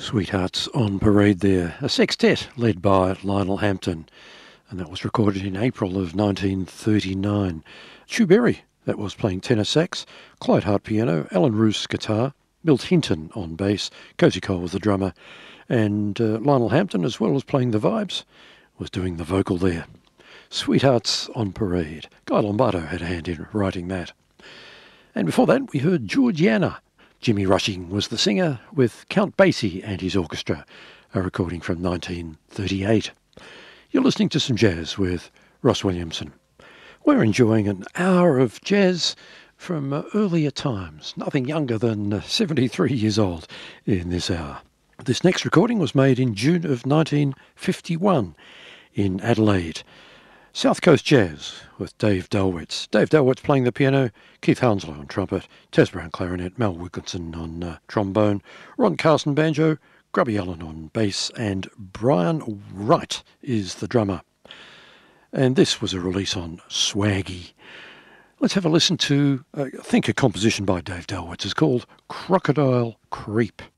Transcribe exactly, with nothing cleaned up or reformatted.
Sweethearts on Parade there, a sextet led by Lionel Hampton, and that was recorded in April of nineteen thirty-nine. Chu Berry, that was playing tenor sax, Clyde Hart piano, Alan Roos guitar, Milt Hinton on bass, Cozy Cole was the drummer, and uh, Lionel Hampton, as well as playing the vibes, was doing the vocal there. Sweethearts on Parade. Guy Lombardo had a hand in writing that. And before that, we heard Georgiana. Jimmy Rushing was the singer with Count Basie and his orchestra, a recording from nineteen thirty-eight. You're listening to some jazz with Ross Williamson. We're enjoying an hour of jazz from uh, earlier times, nothing younger than uh, seventy-three years old in this hour. This next recording was made in June of nineteen fifty-one in Adelaide. South Coast Jazz with Dave Dulwitz. Dave Dulwitz playing the piano, Keith Hounslow on trumpet, Tez Brown clarinet, Mel Wilkinson on uh, trombone, Ron Carson banjo, Grubby Allen on bass, and Brian Wright is the drummer. And this was a release on Swaggy. Let's have a listen to, uh, I think a composition by Dave Dulwitz is called Crocodile Creep.